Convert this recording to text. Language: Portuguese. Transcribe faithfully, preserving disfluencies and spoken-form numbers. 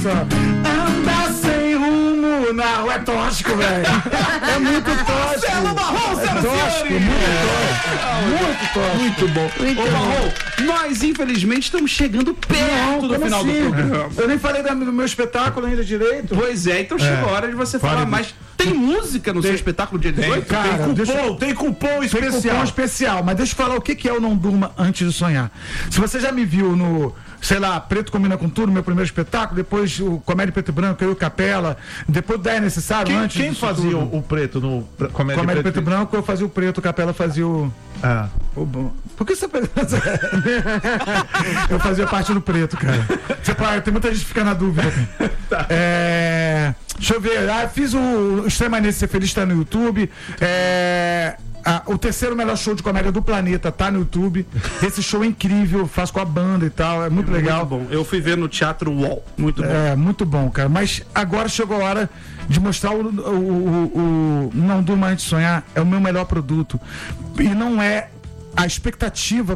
só. Andar sem rumo na rua é tóxico, velho. É muito tóxico. Marcelo Marrom, é tóxico, muito tóxico. Muito bom. Muito Ô, bom. Marrom, nós infelizmente estamos chegando perto Não, do como final assim? do programa. Eu nem falei da- do meu espetáculo ainda direito. Pois é, então chegou a hora de você falar Fale. mais. Tem música no seu espetáculo dia dezoito? Cara, tem cupom, deixa- tem cupom Tem especial. cupom especial, mas deixa eu falar o que que é o Não Durma Antes de Sonhar. Se você já me viu no, sei lá, Preto Combina com Tudo, meu primeiro espetáculo, depois o Comédia Preto e Branco, eu e o Capela, depois da É Necessário, Quem, antes quem disso fazia tudo. o, o preto no pre- comédia, Comédia preto? Preto e Branco, eu fazia o preto, o Capela fazia o... Ah. o bom. Por que você pensa? Eu fazia parte do preto, cara. Você, pá, tem muita gente que fica na dúvida. É, deixa eu ver. Ah, fiz o Extrema Maneira de Ser Feliz, tá no YouTube. É, ah, o terceiro melhor show de comédia do planeta tá no YouTube. Esse show é incrível, faço com a banda e tal, é muito legal. Muito bom. Eu fui ver no Teatro Wall. Muito bom. É, muito bom, cara. Mas agora chegou a hora de mostrar o, o, o, o Não Durma Antes de Sonhar. É o meu melhor produto. E não é a expectativa